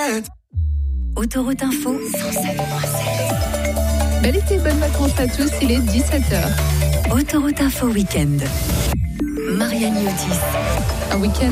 Autoroute Info 107.7. Bel été, bonnes vacances à tous, il est 17h. Autoroute Info Week-end. Marianne Yotis. Un week-end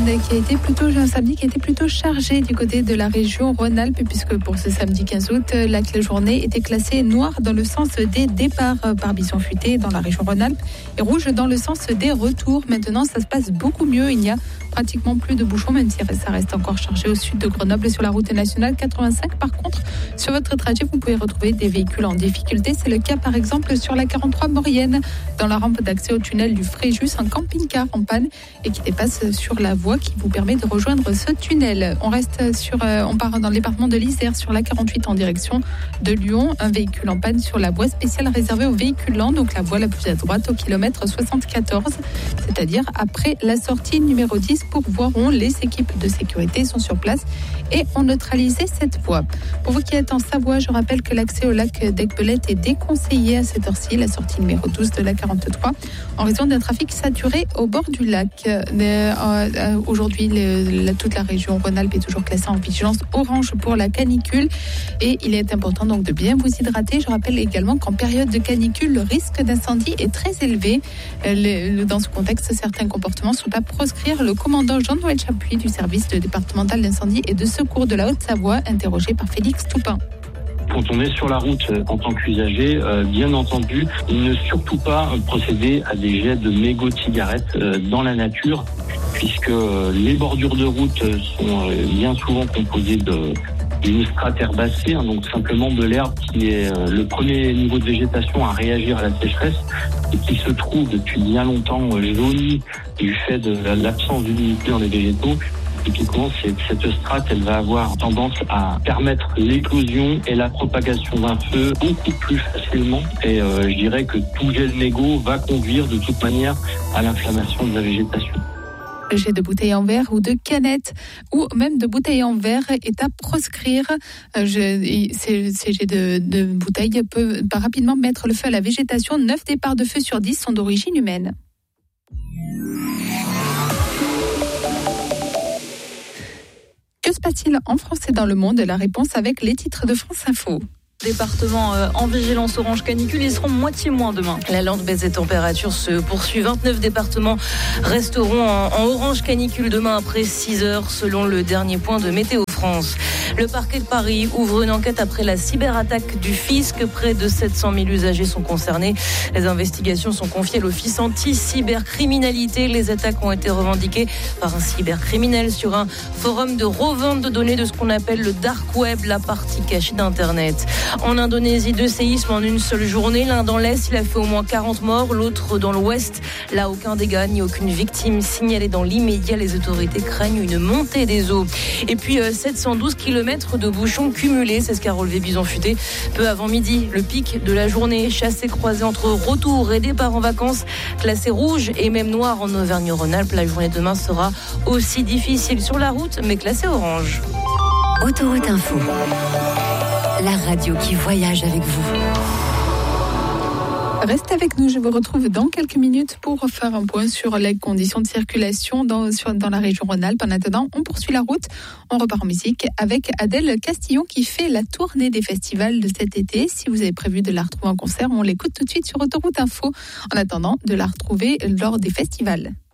un samedi qui a été plutôt chargé du côté de la région Rhône-Alpes, puisque pour ce samedi 15 août, la journée était classée noire dans le sens des départs par bison futé dans la région Rhône-Alpes et rouge dans le sens des retours. Maintenant, ça se passe beaucoup mieux. Il n'y a pratiquement plus de bouchons, même si ça reste encore chargé au sud de Grenoble et sur la route nationale 85. Par contre, sur votre trajet, vous pouvez retrouver des véhicules en difficulté. C'est le cas, par exemple, sur la 43 Maurienne, dans la rampe d'accès au tunnel du Fréjus, un camping-car en panne et qui dépasse sur la voie qui vous permet de rejoindre ce tunnel. On part dans le département de l'Isère sur la 48 en direction de Lyon. Un véhicule en panne sur la voie spéciale réservée aux véhicules lents, donc la voie la plus à droite au kilomètre 74, c'est-à-dire après la sortie numéro 10 pour Voiron. Les équipes de sécurité sont sur place et ont neutralisé cette voie. Pour vous qui êtes en Savoie, je rappelle que l'accès au lac d'Aiguebelette est déconseillé à cette heure-ci, la sortie numéro 12 de la 43, en raison d'un trafic saturé au bord du lac. Aujourd'hui, toute la région Rhône-Alpes est toujours classée en vigilance orange pour la canicule et il est important donc de bien vous hydrater. Je rappelle également qu'en période de canicule, le risque d'incendie est très élevé. Dans ce contexte, certains comportements sont à proscrire. Le commandant Jean-Noël Chapuis du service départemental d'incendie et de secours de la Haute-Savoie, interrogé par Félix Toupin. Quand on est sur la route en tant qu'usager, bien entendu, ne surtout pas procéder à des jets de mégots de cigarettes dans la nature, puisque les bordures de route sont bien souvent composées d'une strate herbacée, donc simplement de l'herbe qui est le premier niveau de végétation à réagir à la sécheresse et qui se trouve depuis bien longtemps jaunie du fait de l'absence d'humidité dans les végétaux. Typiquement, cette strate, elle va avoir tendance à permettre l'éclosion et la propagation d'un feu beaucoup plus facilement. Et je dirais que tout jet de mégot va conduire de toute manière à l'inflammation de la végétation. Le jet de bouteilles en verre ou de canettes ou même de bouteilles en verre est à proscrire. Ces jets de bouteilles peuvent rapidement mettre le feu à la végétation. 9 départs de feu sur 10 sont d'origine humaine. Que se passe-t-il en France et dans le monde? La réponse avec les titres de France Info. Départements en vigilance orange canicule, ils seront moitié moins demain. La lente baisse des températures se poursuit. 29 départements resteront en orange canicule demain après 6 heures selon le dernier point de Météo France. Le parquet de Paris ouvre une enquête après la cyberattaque du fisc. Près de 700 000 usagers sont concernés. Les investigations sont confiées à l'Office anti-cybercriminalité. Les attaques ont été revendiquées par un cybercriminel sur un forum de revente de données de ce qu'on appelle le dark web, la partie cachée d'Internet. En Indonésie, 2 séismes en une seule journée. L'un dans l'Est, il a fait au moins 40 morts. L'autre dans l'Ouest. Là, aucun dégât ni aucune victime signalée dans l'immédiat. Les autorités craignent une montée des eaux. Et puis, 712 km de bouchons cumulés. C'est ce qu'a relevé Bison Futé peu avant midi. Le pic de la journée, chassé croisé entre retour et départ en vacances. Classé rouge et même noir en Auvergne-Rhône-Alpes. La journée de demain sera aussi difficile sur la route, mais classée orange. Autoroute Info. La radio qui voyage avec vous. Restez avec nous, je vous retrouve dans quelques minutes pour faire un point sur les conditions de circulation dans la région Rhône-Alpes. En attendant, on poursuit la route. On repart en musique avec Adèle Castillon qui fait la tournée des festivals de cet été. Si vous avez prévu de la retrouver en concert, on l'écoute tout de suite sur Autoroute Info. En attendant, de la retrouver lors des festivals.